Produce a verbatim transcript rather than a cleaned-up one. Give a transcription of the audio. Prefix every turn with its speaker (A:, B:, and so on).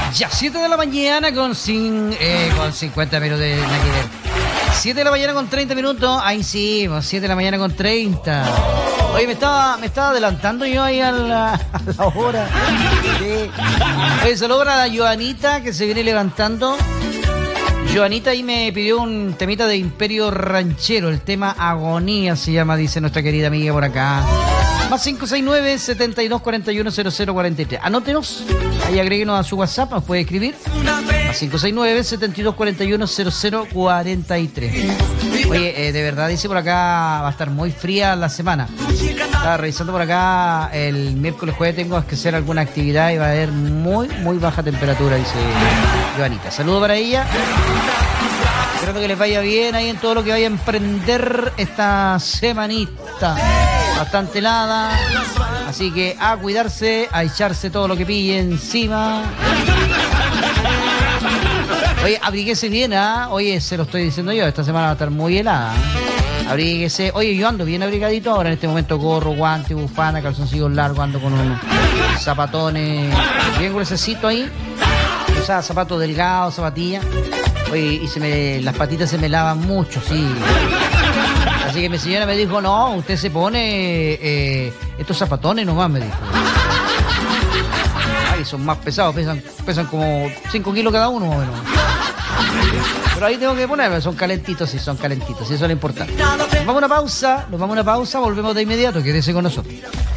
A: Ya, siete de la mañana con, cin, eh, con cincuenta minutos de nada que ver. siete de la mañana con treinta minutos. Ahí sí, siete de la mañana con treinta. Oye, me estaba, me estaba adelantando yo ahí a la, a la hora. Sí. Oye, saludos a la Joanita que se viene levantando. Joanita ahí me pidió un temita de Imperio Ranchero. El tema Agonía se llama, dice nuestra querida amiga por acá. Más cinco seis nueve, siete dos cuatro uno, cero cero cuatro tres. Anótenos, ahí agréguenos a su WhatsApp, nos puede escribir. Más cinco seis nueve, siete dos cuatro uno, cero cero cuatro tres. Oye, eh, de verdad, dice por acá, va a estar muy fría la semana. Estaba revisando por acá, el miércoles, jueves tengo que hacer alguna actividad y va a haber muy, muy baja temperatura, dice Joanita. Saludos para ella. Espero que les vaya bien ahí en todo lo que vaya a emprender esta semanita. Bastante helada, así que a cuidarse, a echarse todo lo que pille encima. Oye, abríguese bien, ¿ah? ¿eh? Oye, se lo estoy diciendo yo, esta semana va a estar muy helada. Abríguese. Oye, yo ando bien abrigadito ahora en este momento, gorro, guante, bufanda, calzoncillos largos, ando con unos zapatones bien gruesecitos ahí. O sea, zapatos delgados, zapatillas. Oye, y se me, las patitas se me lavan mucho, sí. Así que mi señora me dijo, no, usted se pone eh, estos zapatones nomás, me dijo. Ay, son más pesados, pesan, pesan como cinco kilos cada uno, más o menos. Pero ahí tengo que ponerme, son calentitos, sí, son calentitos, y eso es lo importante. Nos vamos a una pausa, nos vamos a una pausa, volvemos de inmediato, quédese con nosotros.